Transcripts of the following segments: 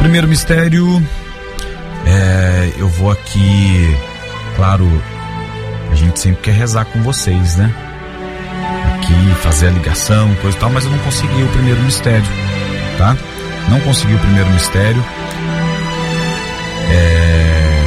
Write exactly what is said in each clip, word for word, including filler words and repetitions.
primeiro mistério, é, eu vou aqui, claro, a gente sempre quer rezar com vocês, né? Aqui, fazer a ligação, coisa e tal, mas eu não consegui o primeiro mistério, tá? Não consegui o primeiro mistério. É...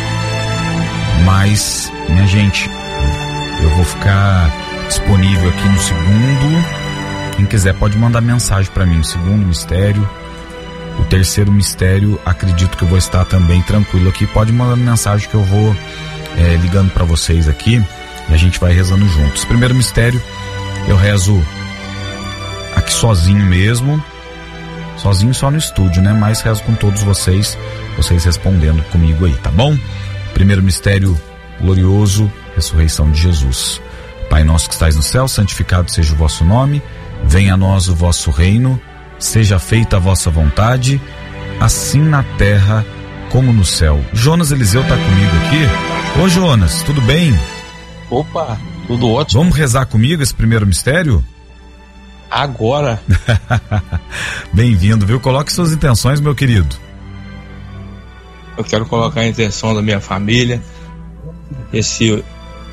Mas, minha gente, eu vou ficar disponível aqui no segundo. Quem quiser pode mandar mensagem para mim. O segundo mistério, o terceiro mistério, acredito que eu vou estar também tranquilo aqui. Pode mandar mensagem que eu vou é, ligando para vocês aqui e a gente vai rezando juntos. Primeiro mistério, eu rezo aqui sozinho mesmo, sozinho só no estúdio, né? Mas rezo com todos vocês, vocês respondendo comigo aí, tá bom? Primeiro mistério glorioso, ressurreição de Jesus. Pai nosso que estais no céu, santificado seja o vosso nome, venha a nós o vosso reino, seja feita a vossa vontade, assim na terra como no céu. Jonas Eliseu tá comigo aqui. Ô Jonas, tudo bem? Opa, tudo ótimo. Vamos rezar comigo esse primeiro mistério? Agora. Bem-vindo, viu? Coloque suas intenções, meu querido. Eu quero colocar a intenção da minha família. Esse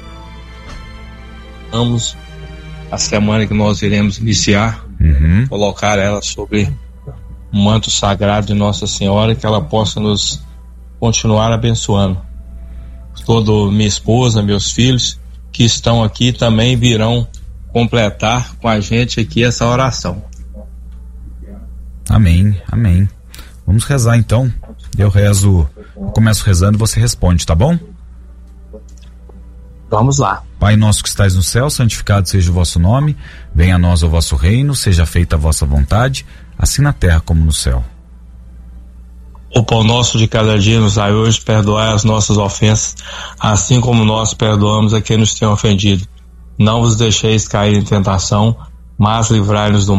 vamos a semana que nós iremos iniciar, uhum. Colocar ela sobre o manto sagrado de Nossa Senhora, que ela possa nos continuar abençoando. Toda minha esposa, meus filhos que estão aqui também virão completar com a gente aqui essa oração. Amém, amém. Vamos rezar então. Eu rezo, eu começo rezando e você responde, tá bom? Vamos lá. Pai nosso que estais no céu, santificado seja o vosso nome, venha a nós o vosso reino, seja feita a vossa vontade, assim na terra como no céu. O pão nosso de cada dia nos dai hoje, perdoai as nossas ofensas, assim como nós perdoamos a quem nos tem ofendido. Não vos deixeis cair em tentação, mas livrai-nos do mal.